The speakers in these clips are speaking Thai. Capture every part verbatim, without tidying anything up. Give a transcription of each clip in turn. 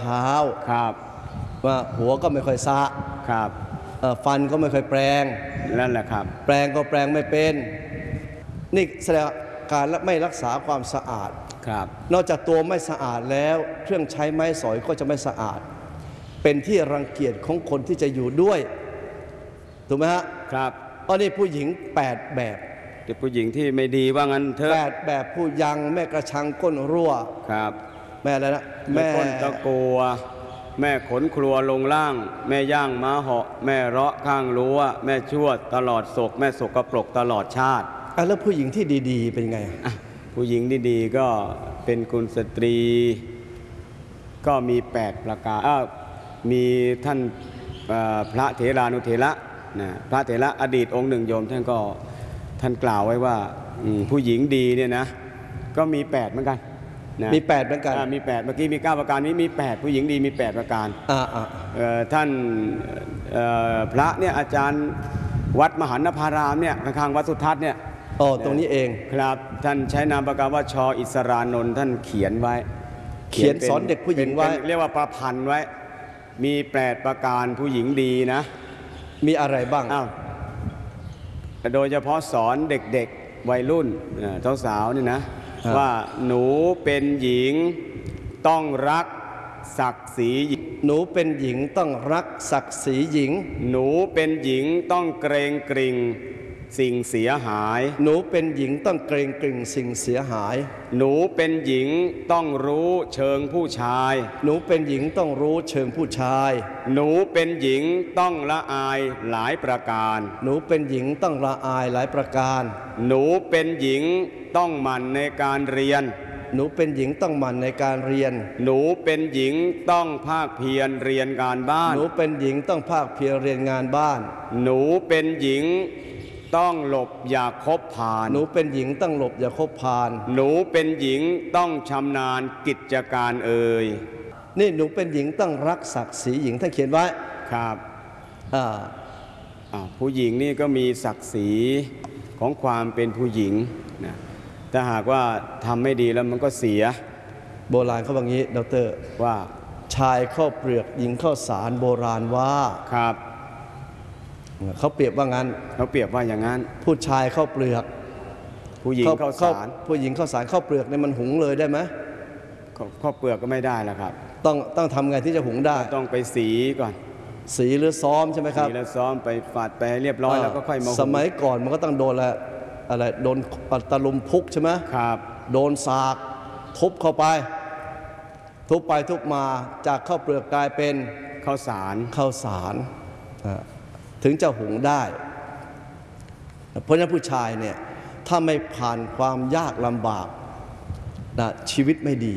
เช้าครับว่าหัวก็ไม่ค่อยสระครับฟันก็ไม่ค่อยแปรงนั่นแหละครับแปรงก็แปรงไม่เป็นนี่แสดงการไม่รักษาความสะอาดครับนอกจากตัวไม่สะอาดแล้วเครื่องใช้ไม้สอยก็จะไม่สะอาดเป็นที่รังเกียจของคนที่จะอยู่ด้วยถูกไหมฮะครับอันนี้ผู้หญิงแปดแบบที่ผู้หญิงที่ไม่ดีว่างั้นเถอะแปดแบบผู้ยังแม่กระชังก้นรั่วครับแม่อะไรนะแม่ก้นตะกัวแม่ขนครัวลงล่างแม่ย่างม้าเหาะแม่เราะข้างรั้วแม่ชั่วตลอดศกแม่สกปรกตลอดชาติอ่ะแล้วผู้หญิงที่ดีๆเป็นไงผู้หญิงดีๆก็เป็นกุลสตรีก็มีแปดประการมีท่านพระเถรานุเถระนะพระเถระอดีตองค์หนึ่งโยมท่านก็ท่านกล่าวไว้ว่าผู้หญิงดีเนี่ยนะก็มีแปดเหมือนกันนะมีแปดเหมือนกันมีแปดเมื่อกี้มีเก้าประการนี้มีแปดผู้หญิงดีมีแปดประการท่านพระเนี่ยอาจารย์วัดมหันนภารามเนี่ยข้างๆวัดสุทัศน์เนี่ยอ๋อตรงนี้เองครับท่านใช้นามปากกาว่าชออิสรานนท์ท่านเขียนไว้เขียนสอนเด็กผู้หญิงไว้เรียกว่าประพันธ์ไว้มีแปดประการผู้หญิงดีนะมีอะไรบ้างอ้าวโดยเฉพาะสอนเด็กๆวัยรุ่นสาวๆนี่นะว่าหนูเป็นหญิงต้องรักศักดิ์ศรีหนูเป็นหญิงต้องรักศักดิ์ศรีหญิงหนูเป็นหญิงต้องเกรงกริ่งสิ่งเสียหายหนูเป็นหญิงต้องเกรงกริ่งสิ่งเสียหายหนูเป็นหญิงต้องรู้เชิงผู้ชายหนูเป็นหญิงต้องรู้เชิงผู้ชายหนูเป็นหญิงต้องละอายหลายประการหนูเป็นหญิงต้องละอายหลายประการหนูเป็นหญิงต้องหมั่นในการเรียนหนูเป็นหญิงต้องหมั่นในการเรียนหนูเป็นหญิงต้องภาคเพียรเรียนงานบ้านหนูเป็นหญิงต้องภาคเพียรเรียนงานบ้านหนูเป็นหญิงต้องหลบอย่าคบผ่านหนูเป็นหญิงต้องหลบอย่าคบผ่านหนูเป็นหญิงต้องชำนาญกิจการเอ่ยนี่หนูเป็นหญิงต้องรักศักดิ์ศรีหญิงท่านเขียนไว้ครับอ่าผู้หญิงนี่ก็มีศักดิ์ศรีของความเป็นผู้หญิงนะถ้าหากว่าทำไม่ดีแล้วมันก็เสียโบราณเขาบอกงี้ดอกเตอรว่าชายข้าวเปลือกหญิงข้าวสารโบราณว่าครับเขาเปรียบว่างั้นเขาเปรียบว่าอย่างนั้นผู้ชายข้าวเปลือกผู้หญิงข้าวสารผู้หญิงข้าวสารข้าวเปลือกเนี่ยมันหุงเลยได้ไหมข้าวเปลือกก็ไม่ได้แล้วครับต้องต้องทำไงที่จะหุงได้ต้องไปสีก่อนสีหรือซ้อมใช่ไหมครับสีแล้วซ้อมไปฝาดไปเรียบร้อยแล้วก็ค่อยมาสมัยก่อนมันก็ต้องโดนอะไรอะไรโดนตะลุมพุกใช่ไหมครับโดนสากทุบเข้าไปทุบไปทุบมาจากข้าวเปลือกกลายเป็นข้าวสารข้าวสารถึงจะหุงได้เพราะฉะนั้นผู้ชายเนี่ยถ้าไม่ผ่านความยากลำบากนะชีวิตไม่ดี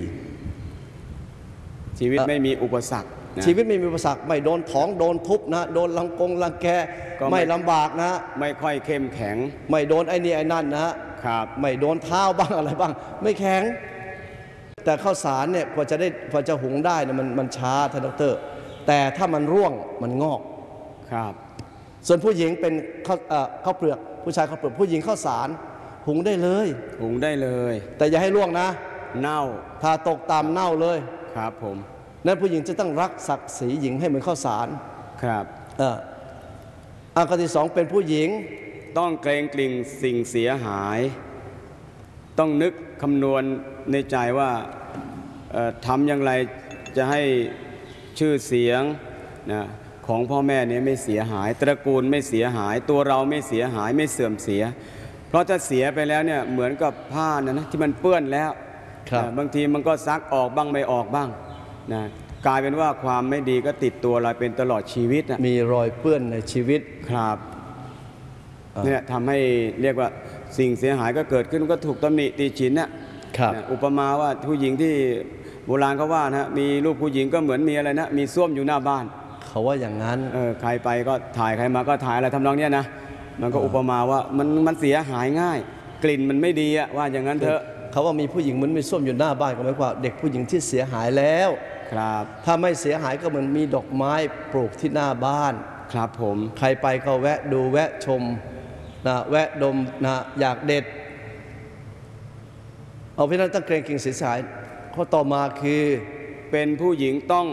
ชีวิตไม่มีอุปสรรคชีวิตไม่มีอุปสรรคไม่โดนท้องโดนทุบนะโดนลังกงลังแกไม่ลำบากนะไม่ค่อยเข้มแข็งไม่โดนไอ้นี่ไอ้นั่นนะครับไม่โดนเท้าบ้างอะไรบ้างไม่แข็งแต่ข้าวสารเนี่ยกว่าจะได้กว่าจะหุงได้เนี่ยมันมันช้าท่านดร.แต่ถ้ามันร่วงมันงอกครับส่วนผู้หญิงเป็นข้าวข้าวเปลือกผู้ชายข้าวเปลือกผู้หญิงข้าวสารหุงได้เลยหุงได้เลยแต่อย่าให้ร่วงนะเน่าถ้าตกต่ำเน่าเลยครับผมนั้นผู้หญิงจะต้องรักศักดิ์ศรีหญิงให้เหมือนข้าวสารครับเอออันที่สองเป็นผู้หญิงต้องเกรงกลิ่งสิ่งเสียหายต้องนึกคำนวณในใจว่าทำอย่างไรจะให้ชื่อเสียงนะของพ่อแม่เนี่ยไม่เสียหายตระกูลไม่เสียหายตัวเราไม่เสียหายไม่เสื่อมเสียเพราะถ้าเสียไปแล้วเนี่ยเหมือนกับผ้านะนะที่มันเปื้อนแล้วบางทีมันก็ซักออกบ้างไม่ออกบ้างนะกลายเป็นว่าความไม่ดีก็ติดตัวเราเป็นตลอดชีวิตนะมีรอยเปื้อนในชีวิตครับเนี่ยทำให้เรียกว่าสิ่งเสียหายก็เกิดขึ้นก็ถูกตำหนิตีฉินนะอุปมาว่าผู้หญิงที่โบราณเขาว่านะมีรูปผู้หญิงก็เหมือนมีอะไรนะมีส้วมอยู่หน้าบ้านเขาว่าอย่างนั้นเออใครไปก็ถ่ายใครมาก็ถ่ายอะไรทำนองเนี้ยนะมันก็อุปมาว่ามันมันเสียหายง่ายกลิ่นมันไม่ดีอะว่าอย่างนั้นเถอะเขาว่ามีผู้หญิงเหมือนมีส้วมอยู่หน้าบ้านก็หมายความเด็กผู้หญิงที่เสียหายแล้วครับถ้าไม่เสียหายก็เหมือนมีดอกไม้ปลูกที่หน้าบ้านครับผมใครไปก็แวะดูแวะชมนะแวะดมนะอยากเด็ดเอาเพราะนั้นต้องเกรงกลิ่งเสียหายข้อต่อมาคือเป็นผู้หญิงต้อง